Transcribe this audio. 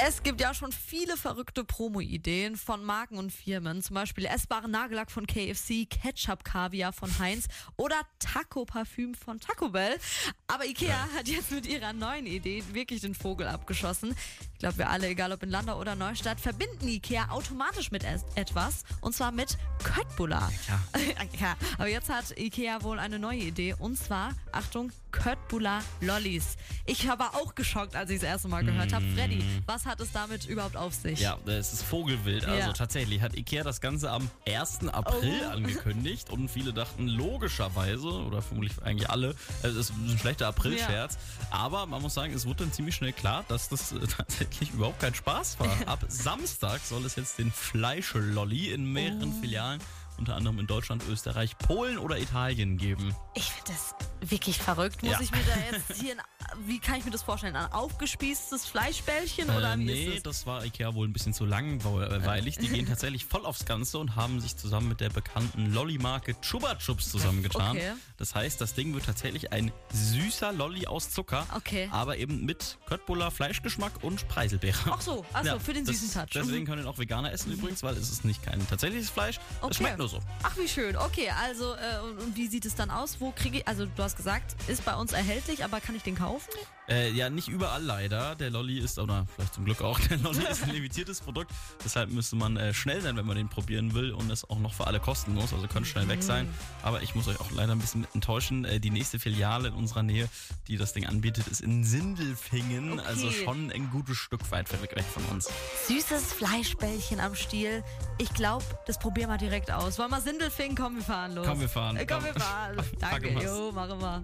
Es gibt ja schon viele verrückte Promo-Ideen von Marken und Firmen, zum Beispiel essbaren Nagellack von KFC, Ketchup-Kaviar von Heinz oder Taco-Parfüm von Taco Bell. Aber Ikea hat jetzt mit ihrer neuen Idee wirklich den Vogel abgeschossen. Ich glaube, wir alle, egal ob in Landau oder Neustadt, verbinden Ikea automatisch mit etwas, und zwar mit Köttbullar. Ja, aber jetzt hat Ikea wohl eine neue Idee, und zwar, Achtung, Köttbullar-Lollis. Ich war auch geschockt, als ich das erste Mal gehört habe. Freddy, was hat es damit überhaupt auf sich? Ja, es ist Vogelwild. Also tatsächlich hat Ikea das Ganze am 1. April angekündigt und viele dachten logischerweise, oder vermutlich eigentlich alle, es ist ein schlechter April-Scherz. Aber man muss sagen, es wurde dann ziemlich schnell klar, dass das tatsächlich überhaupt kein Spaß war. Ab Samstag soll es jetzt den Fleischlolli in mehreren Filialen, unter anderem in Deutschland, Österreich, Polen oder Italien geben. Ich finde das wirklich verrückt. Muss ich mir da jetzt hier, wie kann ich mir das vorstellen? Ein aufgespießtes Fleischbällchen oder wie Nee, ist das war Ikea wohl ein bisschen zu langweilig. Die gehen tatsächlich voll aufs Ganze und haben sich zusammen mit der bekannten Lolli-Marke Chupa Chups zusammengetan. Okay. Das heißt, das Ding wird tatsächlich ein süßer Lolli aus Zucker, aber eben mit Köttbullar, Fleischgeschmack und Preiselbeere. Ach so, für den süßen Touch. Deswegen können auch Veganer essen übrigens, weil es ist nicht kein tatsächliches Fleisch. Es schmeckt nur so. Ach, wie schön. Okay, also und wie sieht es dann aus? Wo kriege ich, also du hast gesagt, ist bei uns erhältlich, aber kann ich den kaufen? Ja, nicht überall leider. Der Lolli ist, oder vielleicht zum Glück auch, der Lolli ist ein limitiertes Produkt. Deshalb müsste man schnell sein, wenn man den probieren will, und ist auch noch für alle kostenlos, also könnte schnell weg sein. Aber ich muss euch auch leider ein bisschen enttäuschen. Die nächste Filiale in unserer Nähe, die das Ding anbietet, ist in Sindelfingen. Also schon ein gutes Stück weit weg von uns. Süßes Fleischbällchen am Stiel. Ich glaube, das probieren wir direkt aus. Wollen wir Sindelfingen? Komm, wir fahren los. Komm, wir fahren. Komm, wir fahren. Danke. Jo, machen wir.